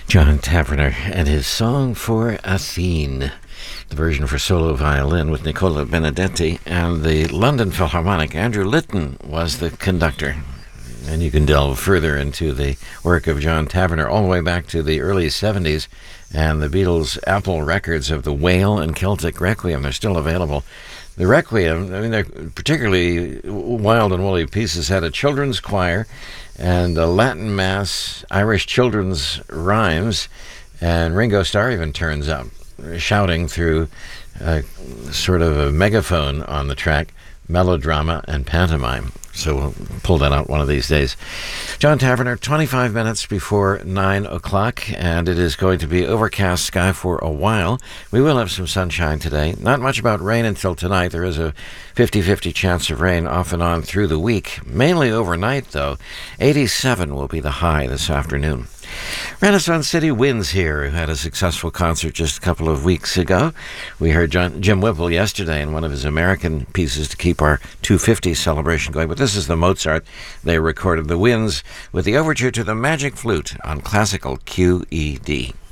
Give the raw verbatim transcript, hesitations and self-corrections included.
John Taverner and his song for Athene, the version for solo violin with Nicola Benedetti, and the London Philharmonic. Andrew Litton was the conductor. And you can delve further into the work of John Taverner all the way back to the early seventies, and the Beatles' Apple records of the Whale and Celtic Requiem. They're still available. The Requiem, I mean, they're particularly wild and woolly pieces, had a children's choir and a Latin Mass, Irish children's rhymes, and Ringo Starr even turns up, shouting through a, sort of a megaphone on the track, melodrama and pantomime. So we'll pull that out one of these days. John Taverner, twenty-five minutes before nine o'clock, and it is going to be overcast sky for a while. We will have some sunshine today. Not much about rain until tonight. There is a fifty-fifty chance of rain off and on through the week, mainly overnight, though. eighty-seven will be the high this afternoon. Renaissance City Winds here, who had a successful concert just a couple of weeks ago. We heard John, Jim Whipple yesterday in one of his American pieces to keep our two fifty celebration going, but this is the Mozart. They recorded the Winds with the overture to the Magic Flute on classical Q E D.